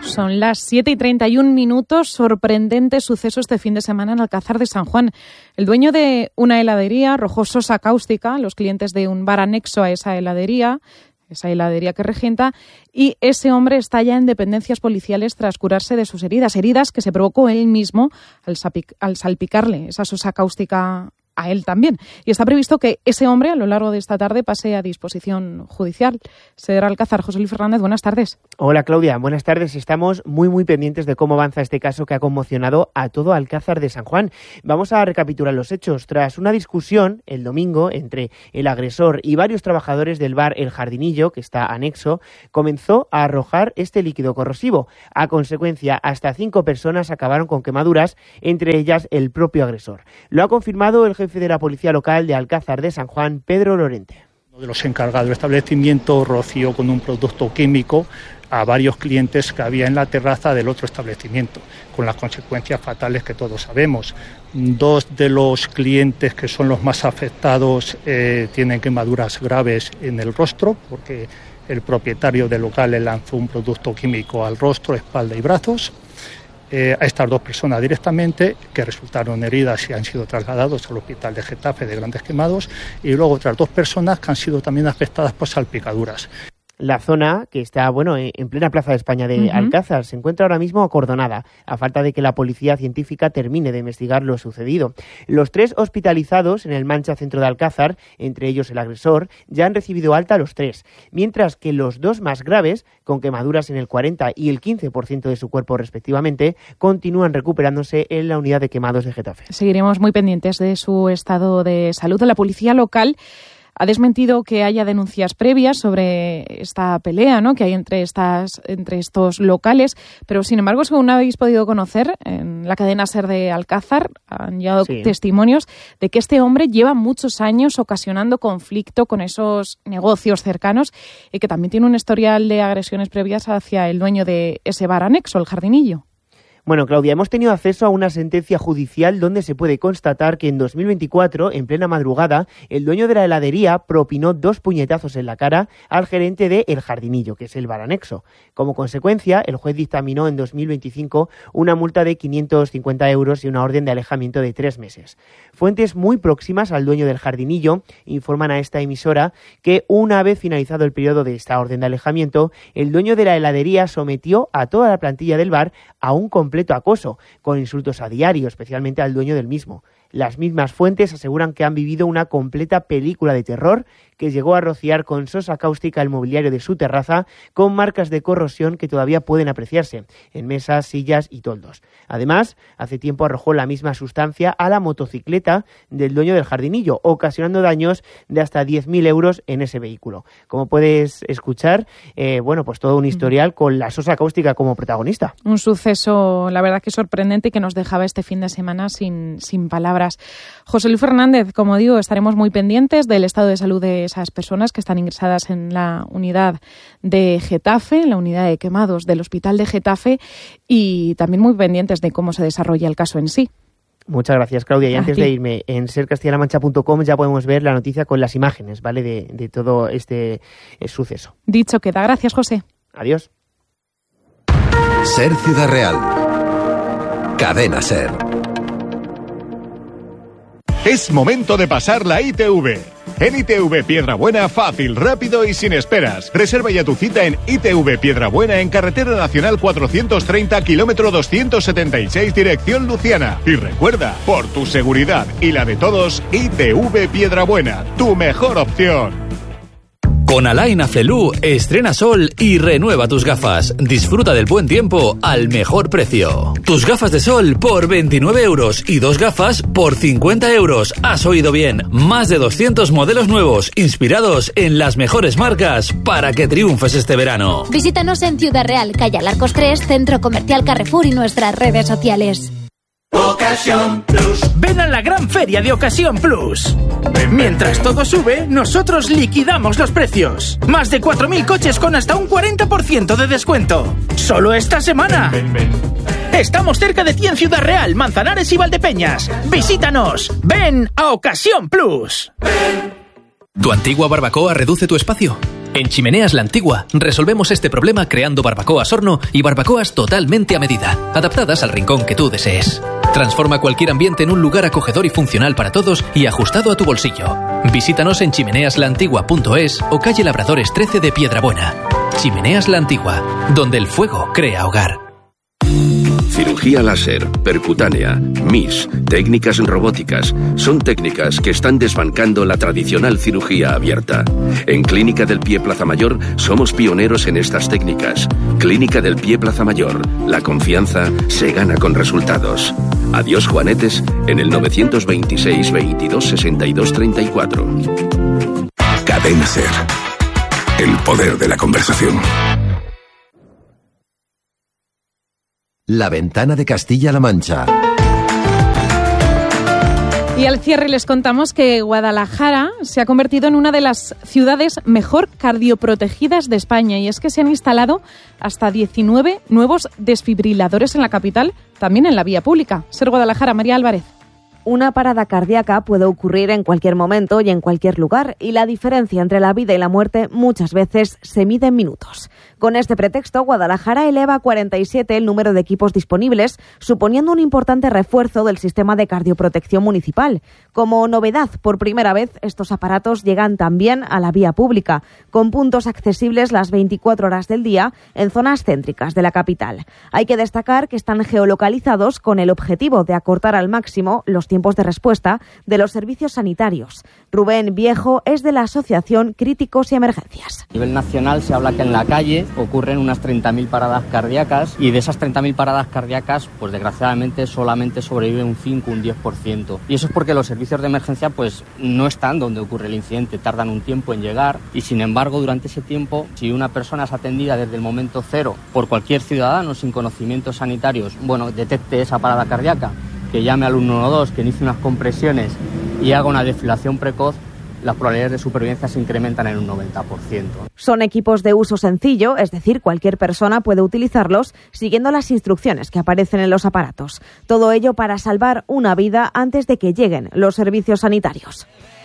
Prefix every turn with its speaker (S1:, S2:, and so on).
S1: Son las 7:31. Sorprendente suceso este fin de semana en Alcázar de San Juan. El dueño de una heladería arrojó sosa cáustica a los clientes de un bar anexo a esa heladería que regenta, y ese hombre está ya en dependencias policiales tras curarse de sus heridas que se provocó él mismo al salpicarle esa sosa cáustica a él también. Y está previsto que ese hombre a lo largo de esta tarde pase a disposición judicial. Señor Alcázar, José Luis Fernández, buenas tardes.
S2: Hola Claudia, buenas tardes. Estamos muy pendientes de cómo avanza este caso que ha conmocionado a todo Alcázar de San Juan. Vamos a recapitular los hechos. Tras una discusión el domingo entre el agresor y varios trabajadores del bar El Jardinillo, que está anexo, comenzó a arrojar este líquido corrosivo. A consecuencia, hasta 5 personas acabaron con quemaduras, entre ellas el propio agresor. Lo ha confirmado el jefe de la Policía Local de Alcázar de San Juan, Pedro Lorente.
S3: Uno de los encargados del establecimiento roció con un producto químico a varios clientes que había en la terraza del otro establecimiento, con las consecuencias fatales que todos sabemos. 2 de los clientes que son los más afectados tienen quemaduras graves en el rostro, porque el propietario del local le lanzó un producto químico al rostro, espalda y brazos. A estas 2 personas directamente, que resultaron heridas y han sido trasladados al hospital de Getafe de Grandes Quemados, y luego otras 2 personas que han sido también afectadas por salpicaduras.
S2: La zona, que está en plena Plaza de España de Alcázar, se encuentra ahora mismo acordonada, a falta de que la policía científica termine de investigar lo sucedido. Los 3 hospitalizados en el Mancha Centro de Alcázar, entre ellos el agresor, ya han recibido alta los 3, mientras que los 2 más graves, con quemaduras en el 40% y el 15% de su cuerpo respectivamente, continúan recuperándose en la unidad de quemados de Getafe.
S1: Seguiremos muy pendientes de su estado de salud. La policía local ha desmentido que haya denuncias previas sobre esta pelea, ¿no?, que hay entre estos locales, pero sin embargo, según habéis podido conocer en la cadena SER de Alcázar, han llegado testimonios de que este hombre lleva muchos años ocasionando conflicto con esos negocios cercanos y que también tiene un historial de agresiones previas hacia el dueño de ese bar anexo, El Jardinillo.
S2: Bueno, Claudia, hemos tenido acceso a una sentencia judicial donde se puede constatar que en 2024, en plena madrugada, el dueño de la heladería propinó 2 puñetazos en la cara al gerente de El Jardinillo, que es el bar anexo. Como consecuencia, el juez dictaminó en 2025 una multa de 550 euros y una orden de alejamiento de 3 meses. Fuentes muy próximas al dueño del Jardinillo informan a esta emisora que una vez finalizado el periodo de esta orden de alejamiento, el dueño de la heladería sometió a toda la plantilla del bar a un completo acoso, con insultos a diario, especialmente al dueño del mismo. Las mismas fuentes aseguran que han vivido una completa película de terror que llegó a rociar con sosa cáustica el mobiliario de su terraza, con marcas de corrosión que todavía pueden apreciarse en mesas, sillas y toldos. Además, hace tiempo arrojó la misma sustancia a la motocicleta del dueño del Jardinillo, ocasionando daños de hasta 10.000 euros en ese vehículo. Como puedes escuchar, pues todo un historial con la sosa cáustica como protagonista.
S1: Un suceso, la verdad, que sorprendente, que nos dejaba este fin de semana sin palabras. José Luis Fernández, como digo, estaremos muy pendientes del estado de salud de esas personas que están ingresadas en la unidad de Getafe, en la unidad de quemados del Hospital de Getafe, y también muy pendientes de cómo se desarrolla el caso en sí.
S2: Muchas gracias, Claudia. Y antes de irme, en sercastellanamancha.com ya podemos ver la noticia con las imágenes, ¿vale?, de todo este suceso.
S1: Dicho queda. Gracias, José.
S2: Adiós.
S4: Ser Ciudad Real. Cadena SER.
S5: Es momento de pasar la ITV. En ITV Piedrabuena, fácil, rápido y sin esperas. Reserva ya tu cita en ITV Piedrabuena, en Carretera Nacional 430, kilómetro 276, dirección Luciana. Y recuerda, por tu seguridad y la de todos, ITV Piedrabuena, tu mejor opción.
S6: Con Alain Afflelou estrena sol y renueva tus gafas. Disfruta del buen tiempo al mejor precio. Tus gafas de sol por 29 euros y 2 gafas por 50 euros. Has oído bien. Más de 200 modelos nuevos inspirados en las mejores marcas para que triunfes este verano.
S7: Visítanos en Ciudad Real, calle Alarcos 3, Centro Comercial Carrefour y nuestras redes sociales.
S8: Ocasión Plus. Ven a la gran feria de Ocasión Plus. Mientras todo sube, nosotros liquidamos los precios. Más de 4.000 coches con hasta un 40% de descuento. Solo esta semana. Estamos cerca de ti en Ciudad Real, Manzanares y Valdepeñas. Visítanos. Ven a Ocasión Plus.
S9: ¿Tu antigua barbacoa reduce tu espacio? En Chimeneas La Antigua resolvemos este problema creando barbacoas horno y barbacoas totalmente a medida, adaptadas al rincón que tú desees. Transforma cualquier ambiente en un lugar acogedor y funcional para todos y ajustado a tu bolsillo. Visítanos en chimeneaslaantigua.es o calle Labradores 13 de Piedrabuena. Chimeneas La Antigua, donde el fuego crea hogar.
S10: Cirugía láser, percutánea, MIS, técnicas robóticas, son técnicas que están desbancando la tradicional cirugía abierta. En Clínica del Pie Plaza Mayor somos pioneros en estas técnicas. Clínica del Pie Plaza Mayor, la confianza se gana con resultados. Adiós Juanetes en el 926 22 62 34.
S4: Cadena SER. El poder de la conversación. La Ventana de Castilla-La Mancha.
S1: Y al cierre les contamos que Guadalajara se ha convertido en una de las ciudades mejor cardioprotegidas de España, y es que se han instalado hasta 19 nuevos desfibriladores en la capital, también en la vía pública. Ser Guadalajara, María Álvarez.
S11: Una parada cardíaca puede ocurrir en cualquier momento y en cualquier lugar, y la diferencia entre la vida y la muerte muchas veces se mide en minutos. Con este pretexto, Guadalajara eleva a 47 el número de equipos disponibles, suponiendo un importante refuerzo del sistema de cardioprotección municipal. Como novedad, por primera vez, estos aparatos llegan también a la vía pública, con puntos accesibles las 24 horas del día en zonas céntricas de la capital. Hay que destacar que están geolocalizados con el objetivo de acortar al máximo los tiempos de respuesta de los servicios sanitarios. Rubén Viejo es de la Asociación Críticos y Emergencias.
S12: A nivel nacional se habla que en la calle ocurren unas 30.000 paradas cardíacas, y de esas 30.000 paradas cardíacas, pues desgraciadamente solamente sobrevive un 5, un 10%. Y eso es porque los servicios de emergencia pues no están donde ocurre el incidente, tardan un tiempo en llegar, y sin embargo durante ese tiempo, si una persona es atendida desde el momento cero por cualquier ciudadano sin conocimientos sanitarios, detecte esa parada cardíaca, que llame al 112, que inicie unas compresiones y haga una desfibrilación precoz, las probabilidades de supervivencia se incrementan en un 90%.
S11: Son equipos de uso sencillo, es decir, cualquier persona puede utilizarlos siguiendo las instrucciones que aparecen en los aparatos. Todo ello para salvar una vida antes de que lleguen los servicios sanitarios.